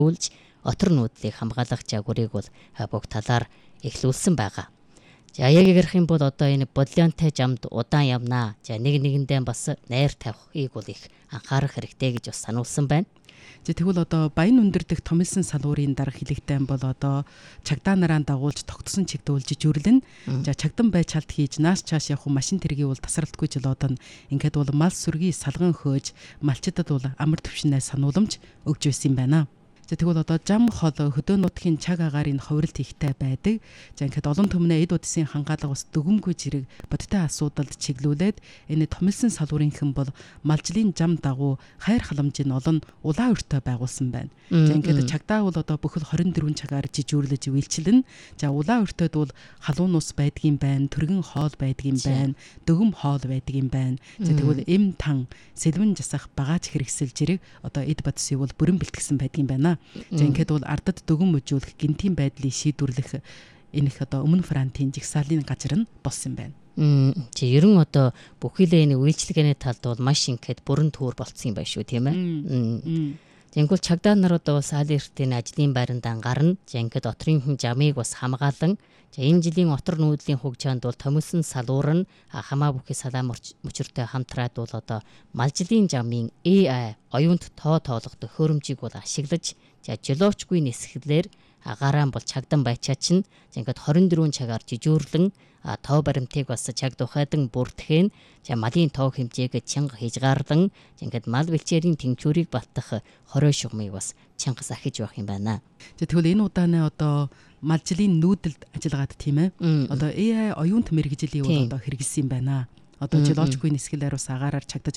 үлж отор нүүдлийг хамгаалах жагварыг бол бүгд талаар эхлүүлсэн байгаа. За яг ярих юм бол одоо энэ бодлионтой жамд удаан явнаа. За нэгэндээ бас найр тавихыг бол их анхаарах хэрэгтэй гэж бас сануулсан байна. За тэгвэл одоо баян өндөр дэх томилсон салуурын дарга хилэгтэй бол одоо чагдаа нараа дагуулж тогтсон чигт үлжижүрлэн. За чагдан бай чалт хийж нааш чааш явах машин тэргийг бол тасралтгүй жилодон ингээд бол мал сүргийг салган хөөж малчидад бол амар төвшнээ санууламж өгж байсан юм байна. За тэгвэл одоо жам хол хөдөө нутгийн чаг агаарыг ховролт хийхтэй байдаг. За ингээд олон түмнээ эд удсын хангаалга бас дүгмгүй зэрэг бодтой асуудалд чиглүүлээд энэ томилсон салуурын хэн бол малжлын жам дагуу хайр халамжийн олон улаан өртөө байгуулсан байна. За ингээд чагдаа бол одоо бүхэл 24 цагаар жижүүрлэж үйлчлэн. За улаан өртөөд бол халуун ус байдгийн байна, түргэн хоол байдгийн байна, дөгөм хоол байдгийн байна. За тэгвэл эм тан сэлвэн жасах багаач хэрэгсэл жирэг одоо эд бодсыг бол бүрэн бэлтгэсэн байдгийн байна. За ингээд бол ардад дүгэн өжүүлэх гинтийн байдлыг шийдвэрлэх энэ их одоо өмнө Франтын жигсаалын газар нь болсон байна. Чи ерөн одоо бүхэлээ энэ үйлчлэгээний талд бол маш ингээд бүрэн төвөр болцсон юм байна шүү, тийм ээ. Тэнгүүл чагдаа нар одоо бас хаалын эртний ажлын байранд ангарна. За ингээд отрын хүн жамыг бас хамгаалan. За энэ жилийн отор нүүдлийн хугацаанд бол томилсон салуур нь хамаа бүхий салаа мөчөртэй хамтраад бол одоо малжлын жамын AI оюунд тоологох хөрөмжийг бол ашиглаж за жолоочгүй нисгэлээр агаараа бол чагдан байчаач нь ингээд 24 цагаар жижүүрлэн тоо баримтыг бас чаг тухайдан бүртгэн за малын тоо хэмжээг чанга хязгаарлан ингээд мал бэлчээрийн тэнцвэрийг баттах хорой шугамыг бас чанга сахиж байх юм байна. За тэгвэл энэ удааны одоо малжлын нүүдэлд ажиллагаад тийм ээ. Одоо AI оюунт мэрэгжлийн бол одоо хэрэгэлсэн юм байна. Одоо жолоочгүй нисгэлээр бас агаараар чагдаж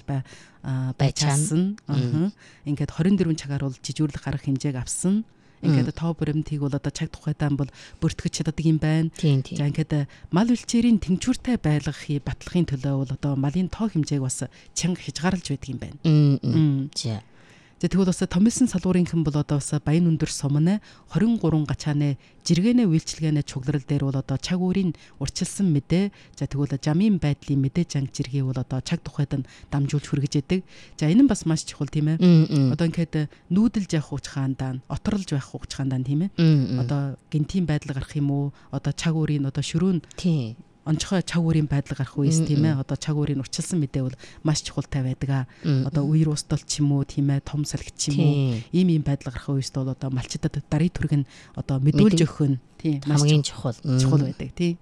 байчаасан. Ингээд 24 цагаар бол жижүүрлэх арга хэмжээг авсан. Ингээд тоо баримтыг бол одоо чаг тухайдаан бол бүртгэж чаддаг юм байна. За ингээд мал бэлчээрийн тэнцвэртэй байлгахыг батлахын төлөө бол одоо малын тоо хэмжээг бас чанга хязгаарлаж байдаг юм байна. За тэгвэл бас томилсон салуурын хэн бол одоо бас баян өндөр сумнаа 23 гачааны жиргэнэ үйлчлэгээнэ чугларал дээр бол одоо чаг өөрийн урчилсан мэдээ за тэгвэл жамын байдлын мэдээ жанг жиргээ бол одоо чаг тухайд нь дамжуулж хүргэж яадаг. За энэ нь бас маш чухал тийм ээ. Одоо ингээд нүүдэлж явах хугацаанд оторлж байх хугацаанд тийм ээ. Одоо гинтийн байдал гарах юм уу? Одоо чаг өөрийн одоо шөрүүн онцгой чаг өөрийн байдал гарах үеэс тийм ээ. Одоо чаг өөрийн урчилсан мэдээ бол маш чухалтай байдаг. Одоо үер устдал ч юм уу тийм ээ, том салхи ч юм уу. Ийм байдал гарах үеэс бол одоо малчидад дарыг түргэн одоо мэдүүлж өгөх нь тийм хамгийн чухал байдаг тийм.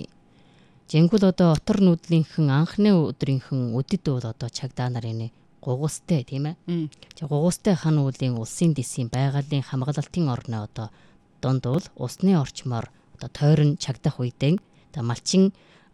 Жингүүл одоо отор нүүдлийнхэн анхны өдрийнхэн өдөд бол одоо чагдаа нарын гугустай тийм ээ. Гугустай хан уулын улсын дэсийн байгалийн хамгаалалтын орны одоо донд бол усны орчмоор одоо тойрон чагдах үедээ малчин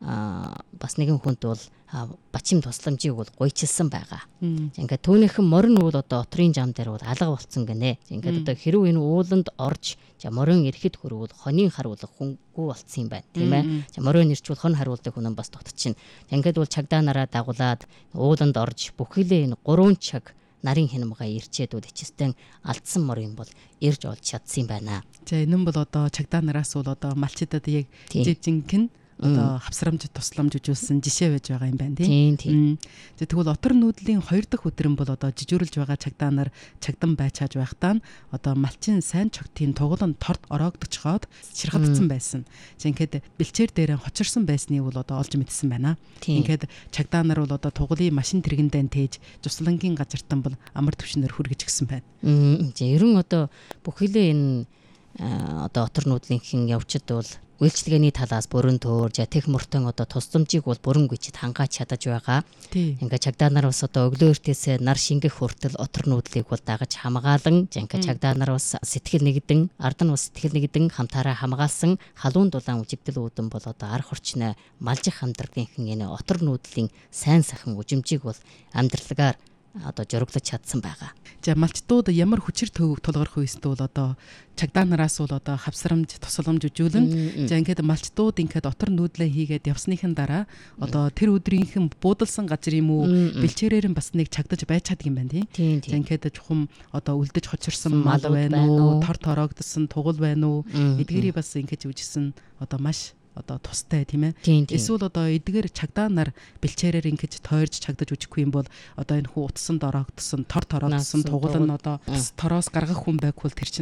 бас нэгэн хүнд бол бачим тусламжийг бол гуйчилсан байгаа. Ингээд түүнийхэн морин уул одоо отрын жам дээр бол алга болцсон гинэ. Ингээд одоо хэрв энэ ууланд орж морин ирэхэд хүрвэл хонийн харуулах хүнгүй болцсон юм байна, тийм ээ. Морин ирчвэл хон харуулдаг хүн бас тогтчихно. Ингээд бол чагдаа нараа дагуулад ууланд орж бүхэлээ энэ 3 цаг нарын хинамгаа ирчээд үл ичстэн алдсан морин бол ирж олж чадсан юм байна. За энэ нь бол одоо чагдаа нараас бол одоо малчидад яг жижигхэн одоо хавсрамж тусламж үзүүлсэн жишээ байж байгаа юм байна тийм. За тэгвэл отор нүүдлийн 2 дахь өдрөн бол одоо жижүүрлж байгаа чагдаа нар чагдан байчааж байхдаа одоо малчин сайн чогтын тугуулан торд ороогдчиход ширхагдсан байсан. За ингээд бэлчээр дээр хочирсон байсныг бол одоо олж мэдсэн байна. Ингээд чагдаа нар бол одоо тугуулын машин тэргэндээ тээж туслангийн газартан бол амар төвшнөр хүргэж гисэн байна. За ерөн одоо бүхэлээ энэ одоо отор нүүдлийнхэн явчид бол үйлчлэгээний талаас бүрэн төөр тех мөртөн одоо тусламжийг бол бүрэн гүйцэд хангаж чадаж байгаа. Ингээд чагдаа нар бас одоо өглөө эртээсээ нар шингэх хүртэл отор нүүдлийг бол дагаж хамгаалan ингээд чагдаа нар бас сэтгэл нэгдэн ард нь бас сэтгэл нэгдэн хамтаараа хамгаалсан халуун дулаан үжигдэл үүдэн бол одоо арх орчны малжих амьдралынхэн энэ отор нүүдлийн сайн сайхан үжимжийг бол амьдралгаар одоо жураглаж чадсан байгаа. За малчдууд ямар хүчээр тулгарх үест бол одоо чагдаа нараас бол одоо хавсрамж тусламж үзүүлэн за ингээд малчдууд ингээд отор нүүдлээ хийгээд явсныхын дараа одоо тэр өдрийнхэн буудалсан газар юм уу бэлчээрээр нь бас нэг чагдаж байж чаддаг юм байна тийм. За ингээд чухам одоо үлдэж хочирсан мал байна уу, тор тороогдсон тугал байна уу эдгээрийг бас ингээд үжсэн одоо маш одоо тустай тийм ээ. Эсвэл одоо эдгээр чагдаа нар бэлчээрээр ингэж тойрж чагдаж үжихгүй юм бол одоо энэ хүү утсан дороогдсон тор тороогдсон тугал нь одоо тороос гаргах хүн байхвал тэр чинь